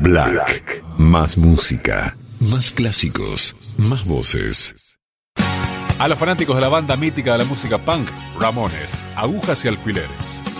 Black. Más música, más clásicos, más voces. A los fanáticos de la banda mítica de la música punk, Ramones, Agujas y Alfileres.